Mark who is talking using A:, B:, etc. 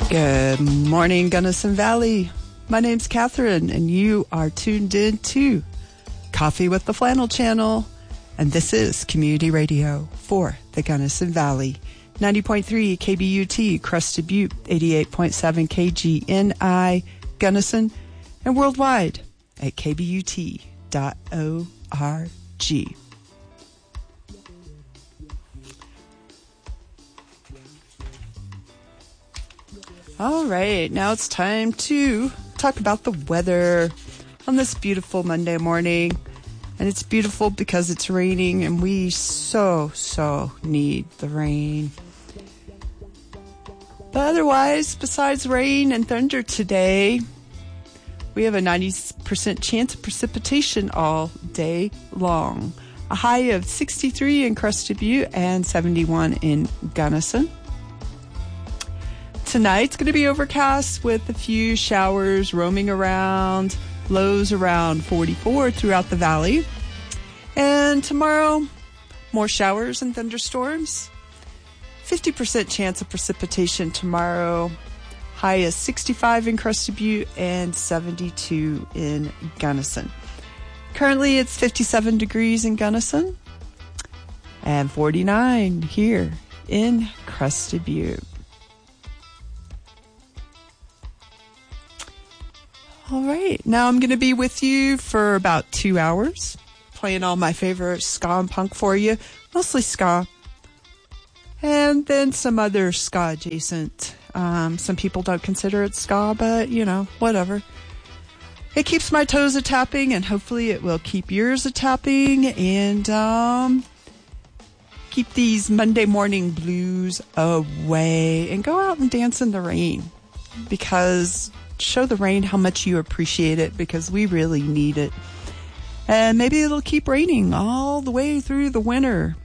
A: Good morning, Gunnison Valley. My name's Catherine, and you are tuned in to Coffee with the Flannel Channel. And this is Community Radio for the Gunnison Valley. 90.3 KBUT, Crested Butte, 88.7 KGNI, Gunnison, and worldwide at kbut.org. All right, now it's time to talk about the weather on this beautiful Monday morning. And it's beautiful because it's raining, and we so need the rain. But otherwise, besides rain and thunder today, we have a 90% chance of precipitation all day long. A high of 63 in Crested Butte and 71 in Gunnison. Tonight's going to be overcast with a few showers roaming around, lows around 44 throughout the valley. And tomorrow, more showers and thunderstorms. 50% chance of precipitation tomorrow. High is 65 in Crested Butte and 72 in Gunnison. Currently, it's 57 degrees in Gunnison and 49 here in Crested Butte. All right, now I'm going to be with you for about 2 hours, playing all my favorite ska and punk for you, mostly ska, and then some other ska adjacent. Some people don't consider it ska, but, you know, whatever. It keeps my toes a-tapping, and hopefully it will keep yours a-tapping, and keep these Monday morning blues away, and go out and dance in the rain, because show the rain how much you appreciate it, because we really need it. And maybe it'll keep raining all the way through the winter.